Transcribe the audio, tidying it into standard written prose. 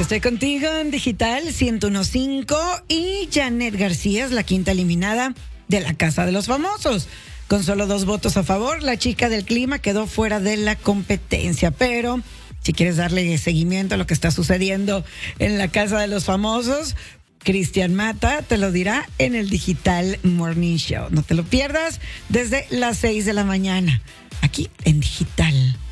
Estoy contigo en Digital 101.5 y Janet García es la quinta eliminada de la Casa de los Famosos. Con solo 2 votos a favor, la chica del clima quedó fuera de la competencia. Pero si quieres darle seguimiento a lo que está sucediendo en la Casa de los Famosos, Cristian Mata te lo dirá en el Digital Morning Show. No te lo pierdas desde las 6 de la mañana, aquí en Digital.